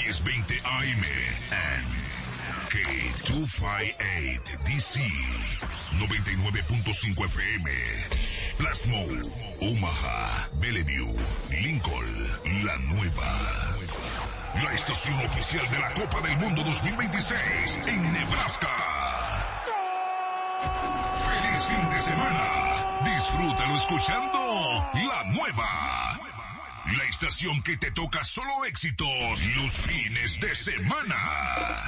620 AM and K258 DC 99.5 FM Plasmo, Omaha, Bellevue, Lincoln, La Nueva. La estación oficial de la Copa del Mundo 2026 en Nebraska. ¡Feliz fin de semana! Disfrútalo escuchando La Nueva. La estación que te toca solo éxitos los fines de semana.